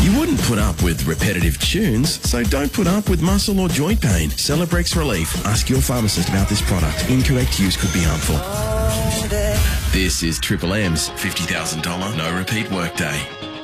You wouldn't put up with repetitive tunes, so don't put up with muscle or joint pain. Celebrex Relief. Ask your pharmacist about this product. Incorrect use could be harmful. This is Triple M's $50,000 no repeat workday.